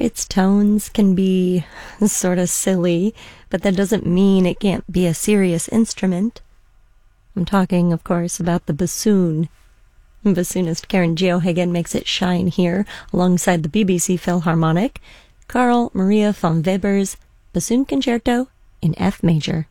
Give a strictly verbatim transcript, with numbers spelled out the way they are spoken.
Its tones can be sort of silly, but that doesn't mean it can't be a serious instrument. I'm talking, of course, about the bassoon. Bassoonist Karen Geoghegan makes it shine here alongside the B B C Philharmonic, Carl Maria von Weber's Bassoon Concerto in F major.